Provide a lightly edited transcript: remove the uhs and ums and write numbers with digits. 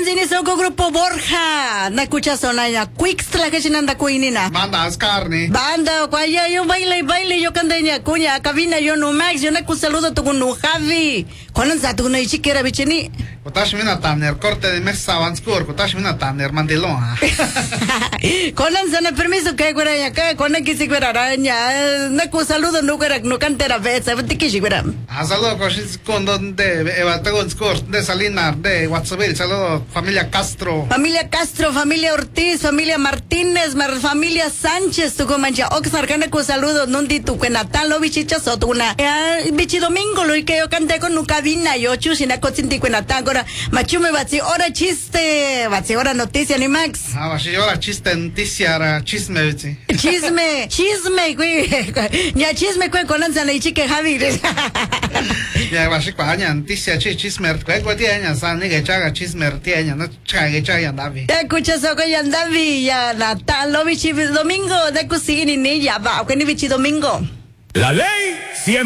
Zini Soko Grupo Borja. Na escucha sonaya. Quixtla que chinanda cuinina. Banda Ascarni. Banda, cuaya, yo baile, yo candeña, cuña, cabina, yo no Max, yo no saludo tu con Javi. Cuando sa tu no chiquera bichini. Kutash mina tamner corte de mesa vanskur, kutash mina tamner mandilón. Cuando sa na permiso que cuera que cuando quisi cuera araña, no saludo no cuera no cantera vez, ¿sabes qué chiquera? Saludo con de Eva Tegonskur, de Salina, de WhatsApp, saludo familia Castro. Familia Castro, familia Ortiz, familia Martínez, familia Sánchez, tu comancha, Oxarcana con saludos, nundi tu que Natal, lo bichicha sotuna. Bichi domingo, lo que yo canté con Nucabina, yo chusina cocinti con Natal, ahora machume batsi, hora chiste, batsi, hora noticia ni Max. Bashi, hora chiste, noticia, ahora chisme, bichi. Chisme, güey. Ya chisme, güey, con lanza y chique Javi. Ya, bashi, cuaña, noticia, chisme, güey, tiene, san, ni que chaga chisme, tiene, no chaga que chaga andavi. Ya escuchas o que andavi, ya Natal, lo bichi domingo, de cocina ni ya va, que ni bichi domingo. La ley siempre